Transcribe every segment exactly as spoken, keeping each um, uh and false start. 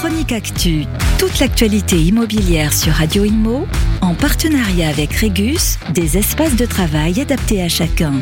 Chronique Actu, toute l'actualité immobilière sur Radio Immo, en partenariat avec Régus, des espaces de travail adaptés à chacun.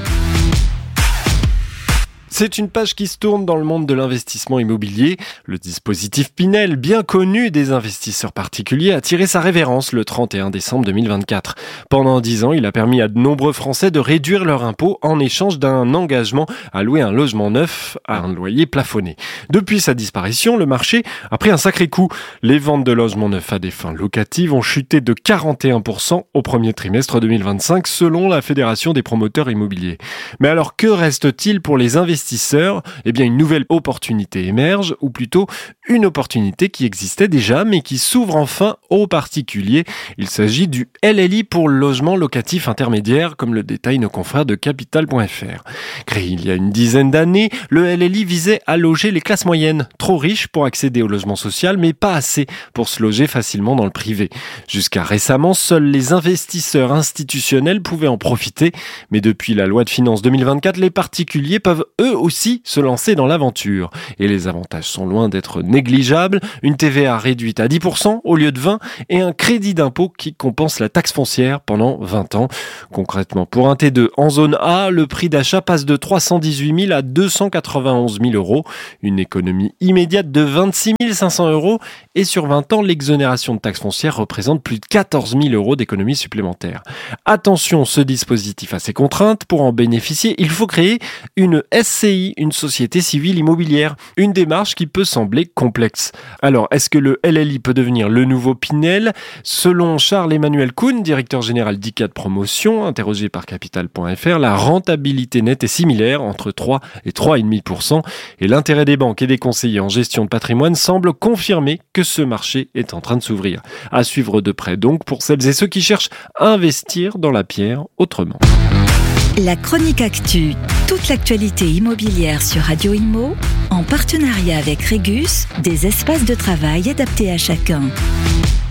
C'est une page qui se tourne dans le monde de l'investissement immobilier. Le dispositif Pinel, bien connu des investisseurs particuliers, a tiré sa révérence le trente et un décembre deux mille vingt-quatre. Pendant dix ans, il a permis à de nombreux Français de réduire leur impôt en échange d'un engagement à louer un logement neuf à un loyer plafonné. Depuis sa disparition, le marché a pris un sacré coup. Les ventes de logements neufs à des fins locatives ont chuté de quarante et un pour cent au premier trimestre deux mille vingt-cinq selon la Fédération des promoteurs immobiliers. Mais alors que reste-t-il pour les investisseurs ? Eh bien, une nouvelle opportunité émerge, ou plutôt une opportunité qui existait déjà, mais qui s'ouvre enfin aux particuliers. Il s'agit du L L I pour logement locatif intermédiaire, comme le détaillent nos confrères de capital point f r. Créé il y a une dizaine d'années, le L L I visait à loger les classes moyennes, trop riches pour accéder au logement social, mais pas assez pour se loger facilement dans le privé. Jusqu'à récemment, seuls les investisseurs institutionnels pouvaient en profiter, mais depuis la loi de finances deux mille vingt-quatre, les particuliers peuvent eux aussi se lancer dans l'aventure. Et les avantages sont loin d'être négligeables. Une T V A réduite à dix pour cent au lieu de vingt pour cent et un crédit d'impôt qui compense la taxe foncière pendant vingt ans. Concrètement, pour un T deux en zone A, le prix d'achat passe de trois cent dix-huit mille à deux cent quatre-vingt-onze mille euros. Une économie immédiate de vingt-six mille cinq cents euros. Et sur vingt ans, l'exonération de taxe foncière représente plus de quatorze mille euros d'économie supplémentaire. Attention, ce dispositif a ses contraintes. Pour en bénéficier, il faut créer une S C I, une société civile immobilière. Une démarche qui peut sembler complexe. Alors, est-ce que le L L I peut devenir le nouveau Pinel ? Selon Charles-Emmanuel Kuhn, directeur général d'I C A D Promotion, interrogé par capital point f r, la rentabilité nette est similaire, entre trois et trois virgule cinq pour cent. Et l'intérêt des banques et des conseillers en gestion de patrimoine semble confirmer que ce marché est en train de s'ouvrir. À suivre de près donc pour celles et ceux qui cherchent à investir dans la pierre autrement. La Chronique Actu, toute l'actualité immobilière sur Radio Immo, en partenariat avec Régus, des espaces de travail adaptés à chacun.